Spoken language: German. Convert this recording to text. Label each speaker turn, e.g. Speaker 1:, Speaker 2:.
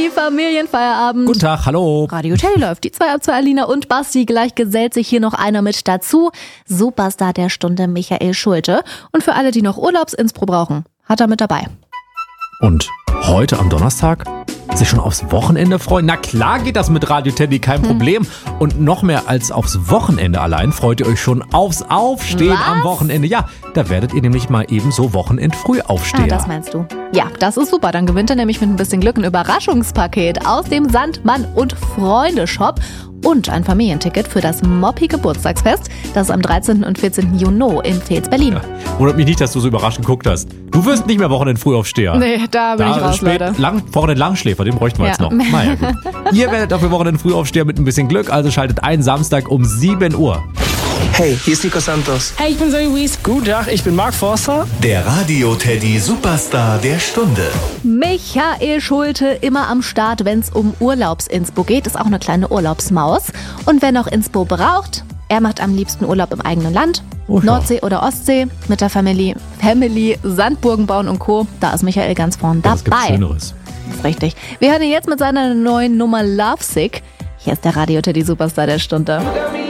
Speaker 1: Teddy, Familienfeierabend.
Speaker 2: Guten Tag, hallo.
Speaker 1: Radio Teddy läuft. Die 2 ab 2 Alina und Basti. Gleich gesellt sich hier noch einer mit dazu. Superstar der Stunde, Michael Schulte. Und für alle, die noch Urlaubsinspo brauchen, hat er mit dabei.
Speaker 2: Und heute am Donnerstag sich schon aufs Wochenende freuen? Na klar geht das mit Radio Teddy, kein Problem. Und noch mehr als aufs Wochenende allein freut ihr euch schon aufs Aufstehen am Wochenende. Ja, da werdet ihr nämlich mal eben so Wochenend-Frühaufsteher.
Speaker 1: Ah, das meinst du. Ja, das ist super. Dann gewinnt er nämlich mit ein bisschen Glück ein Überraschungspaket aus dem Sandmann und Freunde Shop und ein Familienticket für das Moppi Geburtstagsfest. Das ist am 13. und 14. Juni in Vils, Berlin.
Speaker 2: Ja, wundert mich nicht, dass du so überraschend geguckt hast. Du wirst nicht mehr Wochenend-Frühaufsteher.
Speaker 1: Nee, da bin ich raus, Leute.
Speaker 2: Wochenend-Langschläfer, den bräuchten wir jetzt noch. Naja, gut. Ihr werdet dafür Wochenend-Frühaufsteher mit ein bisschen Glück, also schaltet ein Samstag um 7 Uhr.
Speaker 3: Hey, hier ist Nico Santos.
Speaker 4: Hey, ich bin Zoe Wies.
Speaker 3: Guten Tag, ich bin Mark Forster.
Speaker 5: Der Radio Teddy Superstar der Stunde.
Speaker 1: Michael Schulte immer am Start, wenn es um Urlaubsinspo geht. Ist auch eine kleine Urlaubsmaus. Und wer noch Inspo braucht, er macht am liebsten Urlaub im eigenen Land.
Speaker 2: Oh ja.
Speaker 1: Nordsee oder Ostsee mit der Family, Sandburgen bauen und Co. Da ist Michael ganz vorn
Speaker 2: Was gibt's
Speaker 1: dabei.
Speaker 2: Schöneres?
Speaker 1: Das ist richtig. Wir hören ihn jetzt mit seiner neuen Nummer Lovesick. Hier ist der Radio Teddy Superstar der Stunde.